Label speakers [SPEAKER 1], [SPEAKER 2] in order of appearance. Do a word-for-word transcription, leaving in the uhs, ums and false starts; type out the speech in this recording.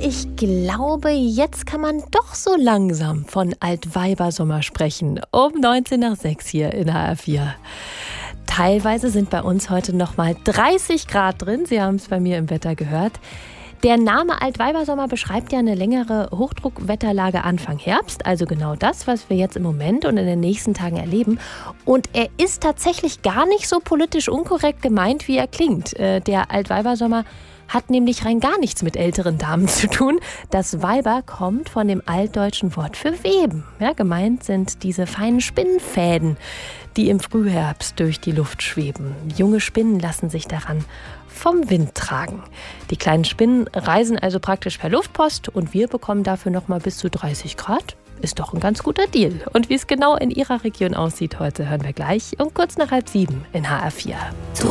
[SPEAKER 1] ich glaube, jetzt kann man doch so langsam von Altweibersommer sprechen. Um neunzehn nach sechs hier in H R vier. Teilweise sind bei uns heute noch mal dreißig Grad drin. Sie haben es bei mir im Wetter gehört. Der Name Altweibersommer beschreibt ja eine längere Hochdruckwetterlage Anfang Herbst, also genau das, was wir jetzt im Moment und in den nächsten Tagen erleben. Und er ist tatsächlich gar nicht so politisch unkorrekt gemeint, wie er klingt. Der Altweibersommer hat nämlich rein gar nichts mit älteren Damen zu tun. Das Weiber kommt von dem altdeutschen Wort für Weben. Ja, gemeint sind diese feinen Spinnenfäden, die im Frühherbst durch die Luft schweben. Junge Spinnen lassen sich daran vom Wind tragen. Die kleinen Spinnen reisen also praktisch per Luftpost und wir bekommen dafür noch mal bis zu dreißig Grad. Ist doch ein ganz guter Deal. Und wie es genau in Ihrer Region aussieht heute, hören wir gleich um kurz nach halb sieben in H R vier.